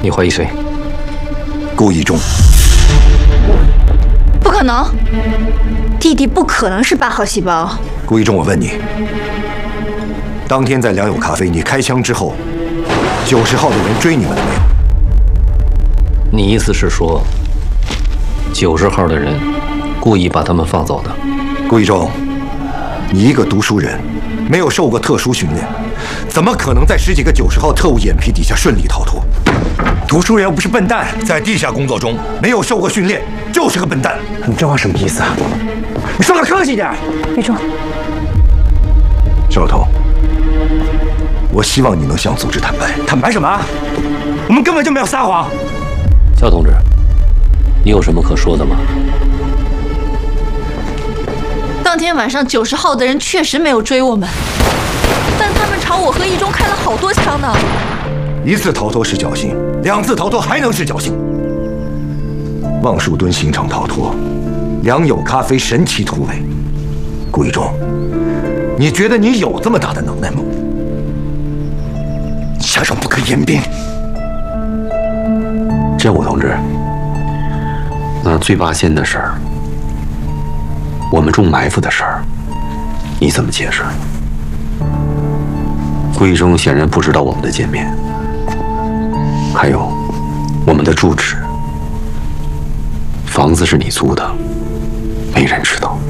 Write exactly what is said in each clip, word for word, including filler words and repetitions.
你怀疑谁？ 顾一中。 不可能，弟弟不可能是八号细胞。 顾一中，我问你，当天在良友咖啡，你开枪之后，九十号的人追你们了没有？ 你意思是说，九十号的人故意把他们放走的？ 顾一中，你一个读书人，没有受过特殊训练，怎么可能在十几个九十号特务眼皮底下顺利逃脱？读书人又不是笨蛋，在地下工作中没有受过训练，就是个笨蛋。 你这话什么意思啊？你说话客气点。 玉中， 邵头，我希望你能向组织坦白。 坦白什么？我们根本就没有撒谎。 肖同志，你有什么可说的吗？ 当天晚上九十号的人确实没有追我们，但他们朝我和一中开了好多枪呢。 一次逃脱是侥幸，两次逃脱还能是侥幸。望树墩刑场逃脱，良友咖啡神奇突围。顾一中，你觉得你有这么大的能耐吗？下手不可言兵。 振武同志，那醉八仙的事儿，我们中埋伏的事儿，你怎么解释？贵中显然不知道我们的见面，还有我们的住址，房子是你租的，没人知道。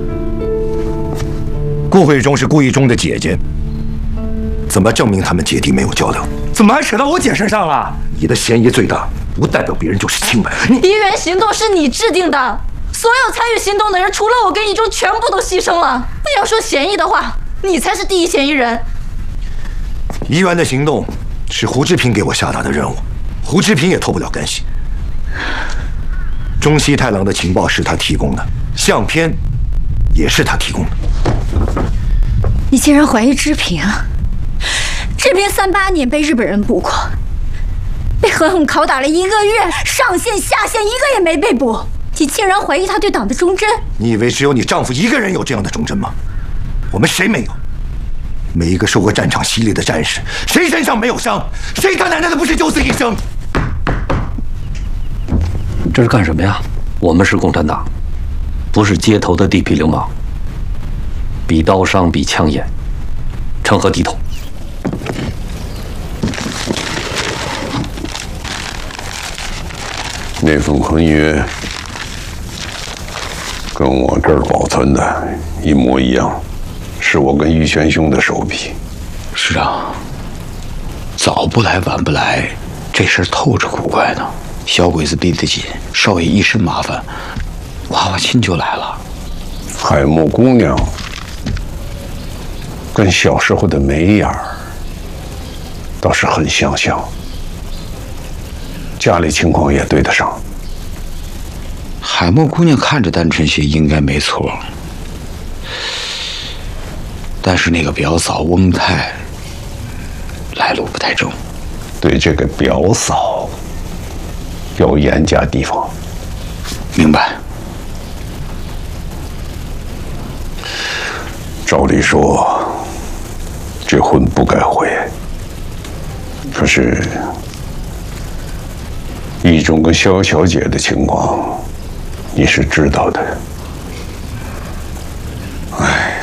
顾慧中是顾一中的姐姐，怎么证明他们姐弟没有交流？ 怎么还扯到我姐身上了？ 你的嫌疑最大，不代表别人就是清白。你敌人行动是你制定的，所有参与行动的人，除了我跟一中，全部都牺牲了。那要说嫌疑的话，你才是第一嫌疑人。 怡园的行动是胡志平给我下达的任务，胡志平也脱不了干系。中西太郎的情报是他提供的，相片也是他提供的。 你竟然怀疑志平？志平三八年被日本人捕过，被狠狠拷打了一个月，上线下线一个也没被捕。你竟然怀疑他对党的忠贞？ 你以为只有你丈夫一个人有这样的忠贞吗？我们谁没有？每一个受过战场洗礼的战士，谁身上没有伤？谁他奶奶的不是九死一生？ 这是干什么呀？我们是共产党，不是街头的地痞流氓。比刀伤，比枪眼，成何体统？ 那份婚约跟我这儿保存的一模一样，是我跟玉泉兄的手笔。 师长，早不来晚不来，这事儿透着古怪呢。小鬼子逼得紧，少爷一身麻烦，娃娃亲就来了。 海默姑娘跟小时候的眉眼儿倒是很相像，家里情况也对得上。 海默姑娘看着单纯些，应该没错，但是那个表嫂翁太来路不太正。 对这个表嫂要严加提防。 明白。 照理说，这婚不该毁，可是一中跟萧小姐的情况，你是知道的。唉，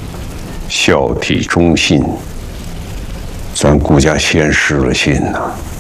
孝悌忠信，咱顾家先失了信呐。